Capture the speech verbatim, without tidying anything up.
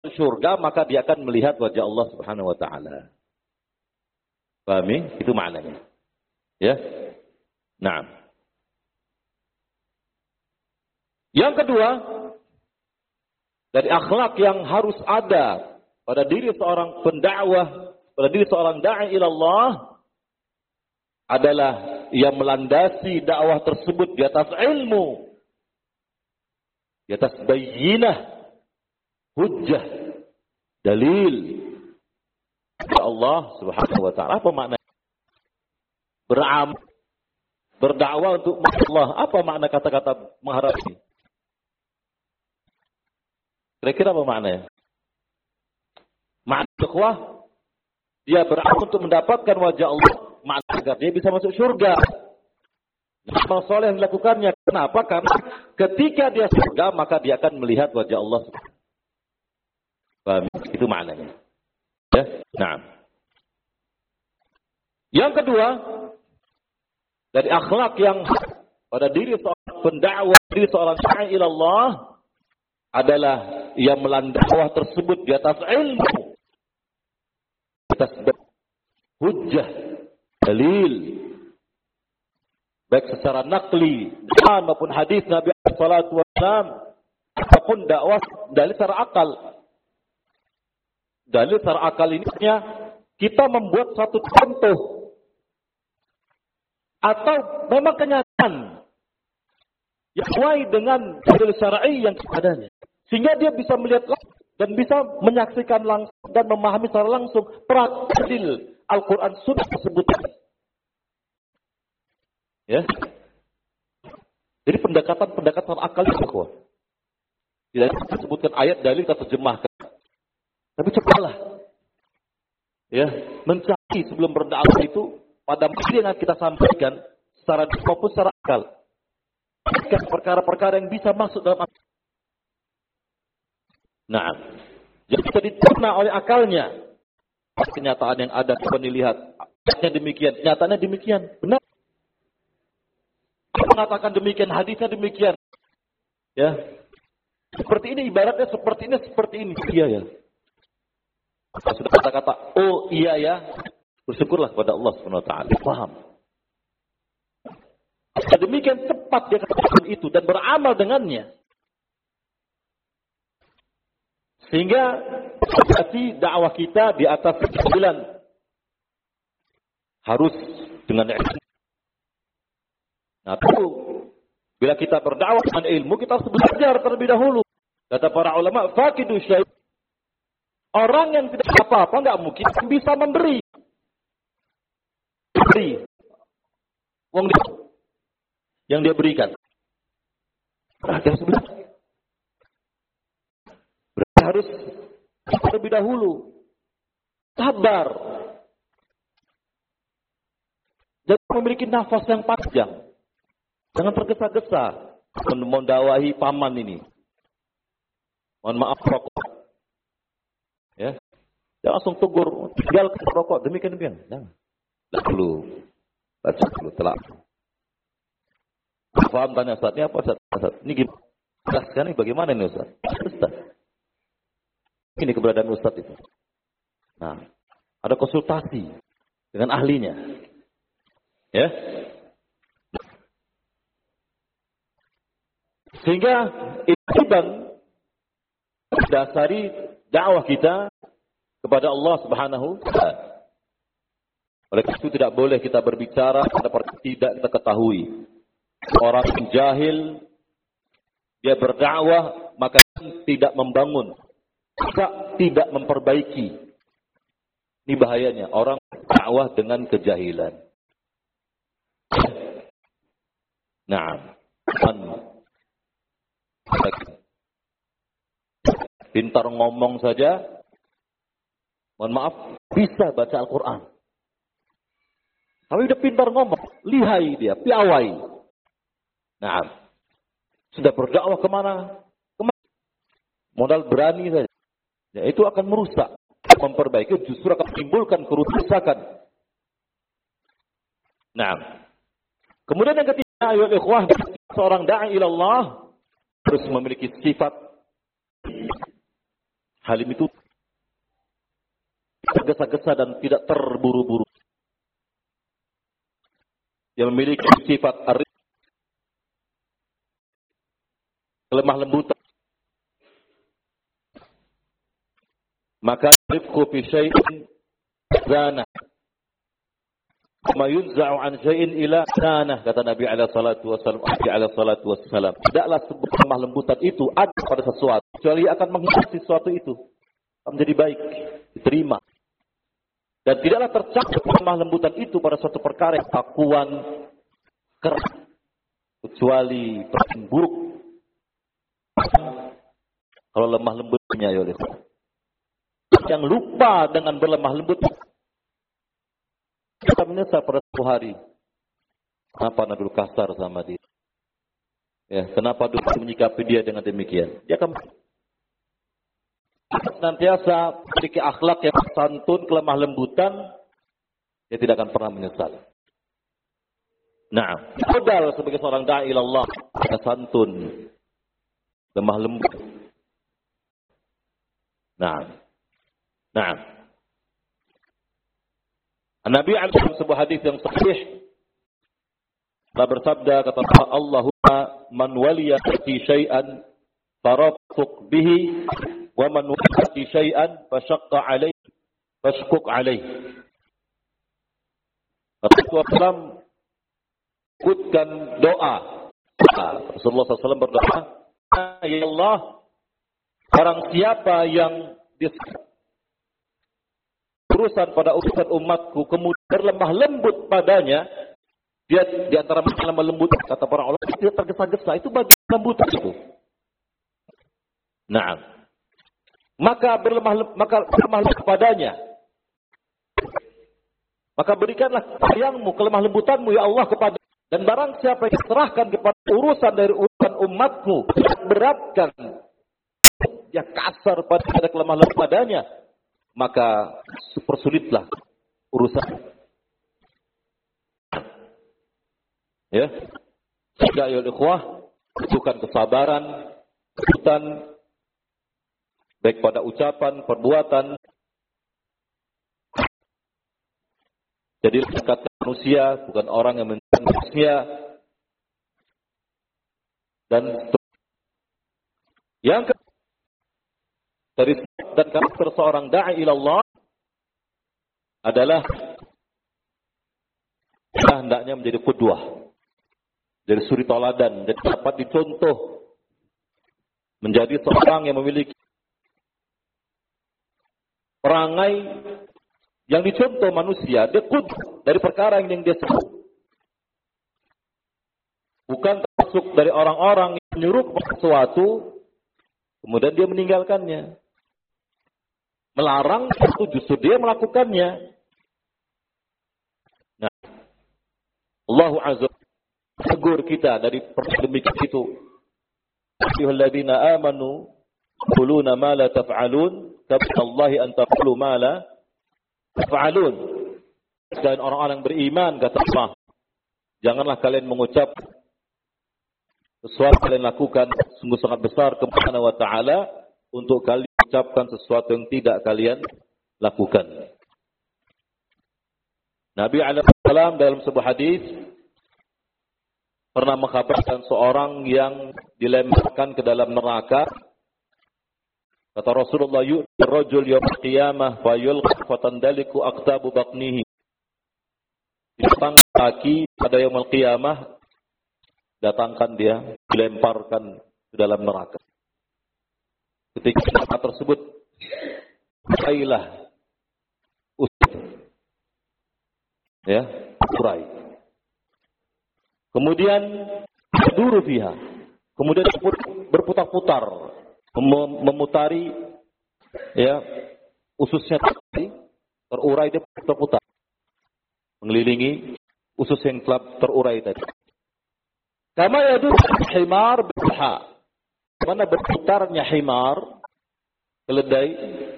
surga, maka dia akan melihat wajah Allah Subhanahu wa taala. Pahami? Itu maknanya. Ya. Nah. Yang kedua, dari akhlak yang harus ada pada diri seorang pendakwah, pada diri seorang da'i ilallah, adalah yang melandasi dakwah tersebut di atas ilmu, di atas bayyinah, hujjah, dalil dari Allah Subhanahu wa taala. Apa makna beramal, berdakwah untuk Allah? Apa makna kata-kata mengharap ini? Kira-kira apa maknanya? Makna dakwah, dia beramal untuk mendapatkan wajah Allah, makna agar dia bisa masuk surga. Amal soleh yang dilakukannya. Kenapa? Karena ketika dia surga, maka dia akan melihat wajah Allah. Paham? Itu maknanya. Ya? Nah. Yang kedua, dari akhlak yang pada diri seorang pendakwah, diri seorang da'i ilallah, adalah yang melandasi dakwah tersebut di atas ilmu, di atas hujjah, dalil, baik secara nakli maupun hadis Nabi sallallahu alaihi wasallam, ataupun dakwah dalil secara akal. Dalil secara akal ini kita membuat satu contoh atau memang kenyataan yang sesuai dengan dalil syar'i yang adanya, sehingga dia bisa melihat dan bisa menyaksikan langsung dan memahami secara langsung praktik Al-Quran sunnah tersebut. Ya. Jadi pendekatan-pendekatan akal itu, tidak disebutkan ayat dalil kita terjemahkan. Tapi cobalah, ya, mencari sebelum berdakwah itu pada materi yang kita sampaikan secara fokus, secara akal. Perkara-perkara yang bisa masuk dalam akal. Nah, jadi bisa dicerna oleh akalnya. Kenyataan yang ada, coba dilihat. Ayatnya demikian, kenyataannya demikian. Benar. Mengatakan demikian, hadisnya demikian. Ya. Seperti ini, ibaratnya seperti ini, seperti ini. Iya ya. Sudah kata-kata, oh iya ya. Bersyukurlah kepada Allah subhanahu wa taala. Paham. Demikian cepat dia katakan itu dan beramal dengannya. Sehingga berarti dakwah kita di atas keadilan harus dengan ilmu. Nah, itu bila kita berdakwah dengan ilmu, kita harus belajar terlebih dahulu. Kata para ulama, faqidu syai'. Orang yang tidak apa-apa enggak mungkin bisa memberi. Beri. Wong dia, yang dia berikan. Berarti harus belajar. Berarti harus terlebih dahulu sabar. Jangan memiliki nafas yang panjang. Jangan tergesa-gesa mendawahi paman ini. Mohon maaf rokok. Ya. Jangan langsung tegur, tinggalkan rokok, demikian demikian. Jangan. Tidak perlu. Tidak perlu, telah. Faham tanya Ustaz, ini apa Ustaz? Ustaz? Ini gimana? Jelaskan ini bagaimana ini Ustaz? Ustaz. Ini keberadaan Ustaz itu. Nah, ada konsultasi dengan ahlinya. Ya. Sehingga ibadah dasari dakwah kita kepada Allah Subhanahu wa taala. Oleh karena itu tidak boleh kita berbicara pada perkara tidak kita ketahui. Orang jahil dia berdakwah maka tidak membangun, tidak tidak memperbaiki. Ini bahayanya orang dakwah dengan kejahilan. Nah, pintar ngomong saja, mohon maaf, bisa baca Al-Quran. Tapi udah pintar ngomong, lihai dia, piawai. Nah, sudah berdakwah kemana? Kemana? Modal berani saja. Ya, itu akan merusak, memperbaiki, justru akan menimbulkan kerusakan. Nah, kemudian yang ketiga, ayat ikhwah, seorang da'i ilallah harus memiliki sifat Halim itu tergesa-gesa dan tidak terburu-buru. Yang memiliki sifat arif, lemah lembutan. Maka rifqu fi syai'in zana. Ma yunza'u an syai'in ila sanah, kata Nabi alaihi salatu wasallam. Nabi alaihi salatu wasallam. Tidaklah sebuah lemah lembutan itu ada pada sesuatu kecuali akan menghiasi sesuatu itu menjadi baik, diterima. Dan tidaklah tercakup lemah lembutan itu pada suatu perkara yang kakuan, keras, kecuali perkara buruk. Kalau lemah lembutnya ya oleh yang lupa dengan berlemah lembut, kita menyesal pada suatu hari. Kenapa Nabi kasar sama dia? Ya, kenapa dulu menyikapi dia dengan demikian? Dia akan senantiasa memiliki akhlak yang santun, kelemah lembutan, dia tidak akan pernah menyesal. Nah, modal sebagai seorang da'i ilallah, santun, lemah lembut. Nah, nah, Nabi alaihi sebuah hadis yang sahih telah bersabda, kata Allahumma man waliyati syai'an farafuk bihi wa man waliyati syai'an fashaqqa alaihi fashquq alaihi. Rasulullah ikutkan doa. Rasulullah shallallahu alaihi wasallam berdoa, ya Allah, barang siapa yang urusan pada urusan umatku kemudian berlemah lembut padanya, dia di antara lemah lembut, kata para ulama, dia tergesa-gesa, itu bagian lembut itu. Nah, maka berlemah maka berlemah lembut padanya. Maka berikanlah sayangmu, kelemah lembutanmu ya Allah kepada, dan barang siapa yang serahkan kepada urusan dari urusan umatmu, beratkan, dia kasar pada kelemah lembut padanya, maka persulitlah urusan. Ya, sehingga ya ikhwah, butuhkan kesabaran, kesulitan, baik pada ucapan, perbuatan. Jadi dekat manusia, bukan orang yang mencintai manusia. Dan yang kedua, dari dan karakter seorang da'i ilallah adalah hendaknya menjadi qudwah, dari suri toladan, dan dapat dicontoh menjadi seorang yang memiliki perangai yang dicontoh manusia. Dia qudwah dari perkara yang dia sebut, bukan termasuk dari orang-orang yang menyuruh kepada sesuatu kemudian dia meninggalkannya, melarang itu justru dia melakukannya. Nah, Allah Azza tegur kita dari demikian itu. Ayyuhalladzina amanu quluna ma la taf'alun, taballahi an taqulu ma la taf'alun. Dan orang-orang beriman, kata Allah, janganlah kalian mengucap sesuatu kalian lakukan sungguh sangat besar kepada Allah Ta'ala untuk kalian ucapkan sesuatu yang tidak kalian lakukan. Nabi alaihi salam dalam sebuah hadis pernah mengkhabarkan seorang yang dilemparkan ke dalam neraka. Kata Rasulullah, yu'ti ar-rajul yawm al-qiyamah fa yulqa fatandaliku aqtabu batnihi. Datang lagi pada yaumul qiyamah, datangkan dia, dilemparkan ke dalam neraka. Ketika neraka tersebut, ailah usut, ya, urai. Kemudian duru fiha, kemudian berputar-putar, mem- memutari, ya, ususnya tadi terurai, dia berputar-putar, mengelilingi usus yang telah terurai tadi. Kama yadur himar bilha, mana berputarnya himar, keledai